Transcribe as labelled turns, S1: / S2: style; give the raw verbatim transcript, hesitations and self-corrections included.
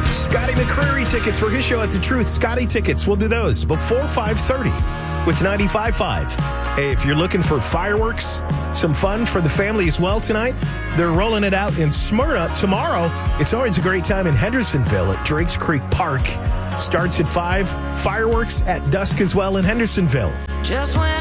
S1: Scotty McCreery tickets for his show at The Truth. Scotty tickets, we'll do those before five thirty with ninety-five point five. Hey, if you're looking for fireworks, some fun for the family as well tonight, they're rolling it out in Smyrna tomorrow. It's always a great time in Hendersonville at Drakes Creek Park. Starts at five. Fireworks at dusk as well in Hendersonville.
S2: Just when